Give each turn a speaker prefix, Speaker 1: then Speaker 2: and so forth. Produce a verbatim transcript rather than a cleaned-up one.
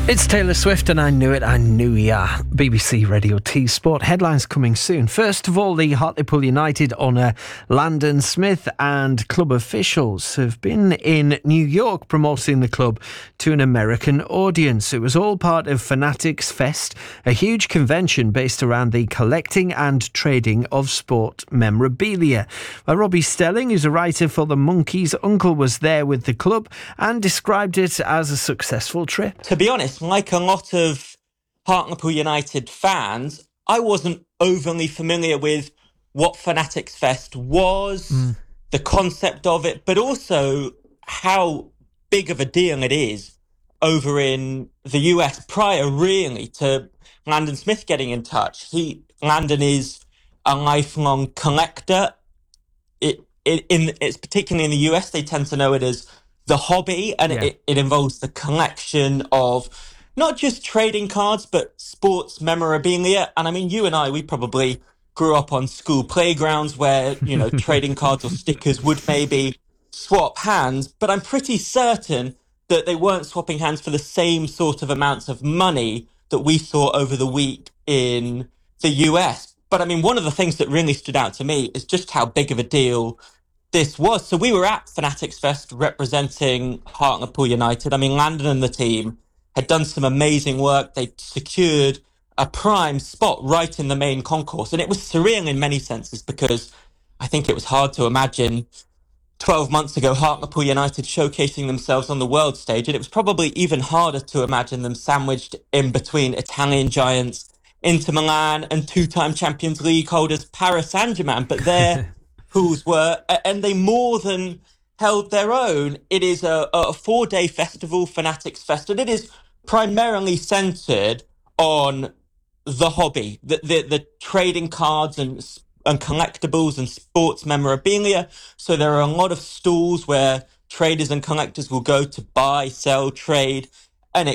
Speaker 1: It's Taylor Swift and I Knew It, I Knew Ya. B B C Radio T Sport. Headlines coming soon. First of all, the Hartlepool United owner Landon Smith and club officials have been in New York promoting the club to an American audience. It was all part of Fanatics Fest, a huge convention based around the collecting and trading of sport memorabilia. Well, Robbie Stelling, who's a writer for The Monkeys' uncle, was there with the club and described it as a successful trip.
Speaker 2: To be honest, like a lot of Hartlepool United fans, I wasn't overly familiar with what Fanatics Fest was, mm. the concept of it, but also how big of a deal it is over in the U S prior really to Landon Smith getting in touch. He, Landon is a lifelong collector. It, it, in, it's particularly in the U S, they tend to know it as the hobby, and yeah. it, it involves the collection of not just trading cards, but sports memorabilia. And I mean, you and I, we probably grew up on school playgrounds where, you know, trading cards or stickers would maybe swap hands, but I'm pretty certain that they weren't swapping hands for the same sort of amounts of money that we saw over the week in the U S. But I mean, one of the things that really stood out to me is just how big of a deal this was. So we were at Fanatics Fest representing Hartlepool United. I mean, Landon and the team had done some amazing work. They secured a prime spot right in the main concourse. And it was surreal in many senses because I think it was hard to imagine twelve months ago Hartlepool United showcasing themselves on the world stage. And it was probably even harder to imagine them sandwiched in between Italian giants Inter Milan and two-time Champions League holders Paris Saint-Germain. But their pools were, and they more than held their own. It is a, a four-day festival, Fanatics Fest, and it is primarily centred on the hobby, the, the, the trading cards and, and collectibles and sports memorabilia. So there are a lot of stalls where traders and collectors will go to buy, sell, trade